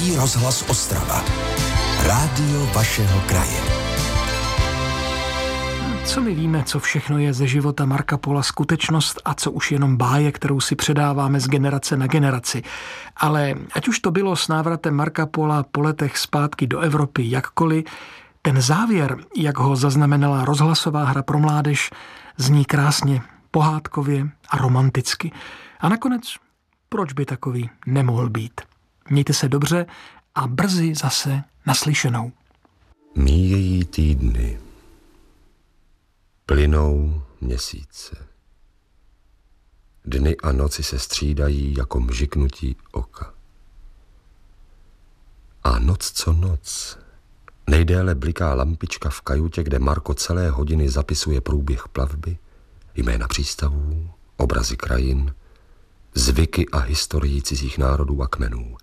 Český rozhlas Ostrava. Rádio vašeho kraje. Co my víme, co všechno je ze života Marca Pola skutečnost a co už jenom báje, kterou si předáváme z generace na generaci. Ale ať už to bylo s návratem Marca Pola po letech zpátky do Evropy jakkoliv, ten závěr, jak ho zaznamenala rozhlasová hra pro mládež, zní krásně, pohádkově a romanticky. A nakonec, proč by takový nemohl být? Mějte se dobře a brzy zase naslyšenou. Míjejí týdny, plynou měsíce. Dny a noci se střídají jako mžiknutí oka. A noc co noc, nejdéle bliká lampička v kajutě, kde Marko celé hodiny zapisuje průběh plavby, jména přístavů, obrazy krajin, zvyky a historii cizích národů a kmenů.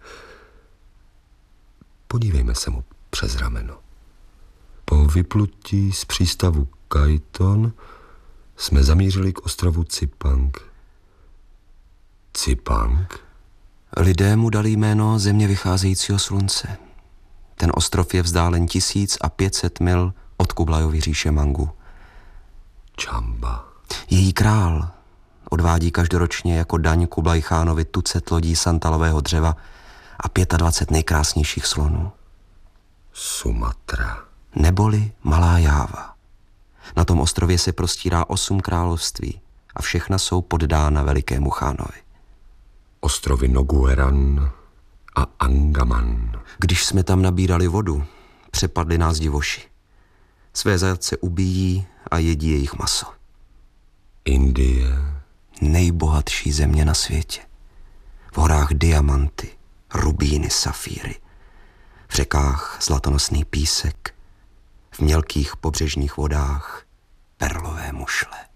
Podívejme se mu přes rameno. Po vyplutí z přístavu Kajton jsme zamířili k ostrovu Cipang. Cipang? Lidé mu dali jméno země vycházejícího slunce. Ten ostrov je vzdálen 1500 mil od Kublajovy říše Mangu. Čamba. Její král odvádí každoročně jako daň Kublaj Chánovi tucet lodí santalového dřeva a 25 nejkrásnějších slonů. Sumatra. Neboli Malá Jáva. Na tom ostrově se prostírá 8 království a všechna jsou poddána velikému chánovi. Ostrovy Nogueran a Angaman. Když jsme tam nabírali vodu, přepadli nás divoši. Své zajatce ubíjí a jedí jejich maso. Indie. Nejbohatší země na světě. V horách diamanty, rubíny, safíry. V řekách zlatonosný písek. V mělkých pobřežních vodách perlové mušle.